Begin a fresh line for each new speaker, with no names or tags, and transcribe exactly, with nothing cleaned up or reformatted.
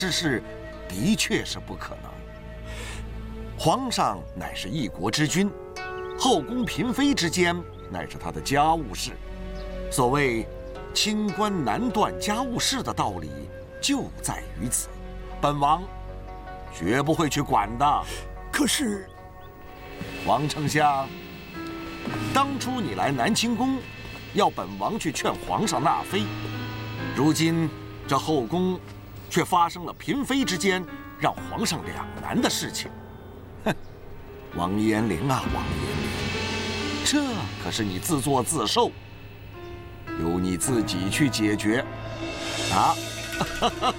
之事，的确是不可能。皇上乃是一国之君，后宫嫔妃之间乃是他的家务事。所谓“清官难断家务事”的道理就在于此。本王绝不会去管的。
可是，
王丞相，当初你来南清宫，要本王去劝皇上纳妃，如今这后宫却发生了嫔妃之间让皇上两难的事情。哼，王延龄啊，王延龄，这可是你自作自受，由你自己去解决。啊！